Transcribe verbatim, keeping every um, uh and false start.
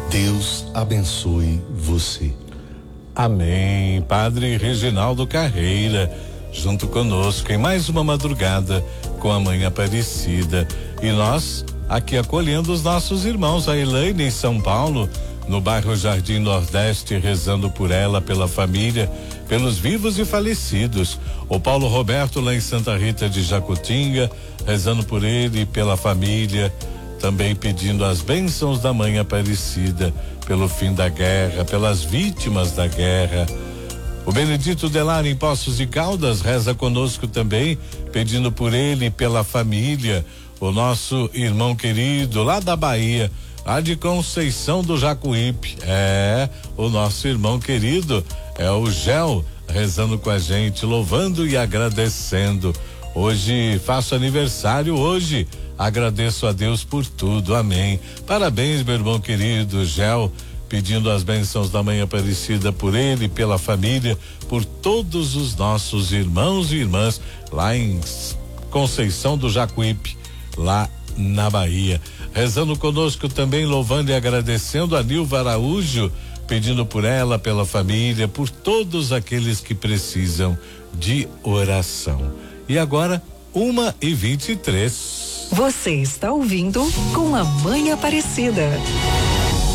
Deus abençoe você. Amém. Padre Reginaldo Carreira, junto conosco em mais uma madrugada com a Mãe Aparecida. E nós aqui acolhendo os nossos irmãos, a Elaine em São Paulo, no bairro Jardim Nordeste, rezando por ela, pela família, pelos vivos e falecidos. O Paulo Roberto lá em Santa Rita de Jacutinga, rezando por ele e pela família, também pedindo as bênçãos da Mãe Aparecida pelo fim da guerra, pelas vítimas da guerra. O Benedito Delar em Poços de Caldas reza conosco também, pedindo por ele e pela família. O nosso irmão querido lá da Bahia, lá de Conceição do Jacuípe, é, o nosso irmão querido é o Gel, rezando com a gente, louvando e agradecendo. Hoje faço aniversário hoje, agradeço a Deus por tudo, amém. Parabéns, meu irmão querido Gel, pedindo as bênçãos da Mãe Aparecida por ele, pela família, por todos os nossos irmãos e irmãs lá em Conceição do Jacuípe, lá na Bahia. Rezando conosco também, louvando e agradecendo a Nilva Araújo, pedindo por ela, pela família, por todos aqueles que precisam de oração. E agora, uma e vinte e três. Você está ouvindo Com a Mãe Aparecida.